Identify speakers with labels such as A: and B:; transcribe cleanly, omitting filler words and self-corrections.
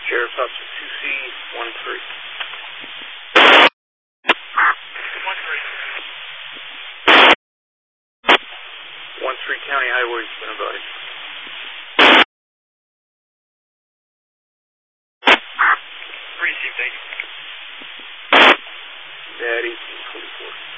A: Sheriff's Officer 2C13. 13 County Highway has been advised.
B: Received, thank you.
A: That 1824.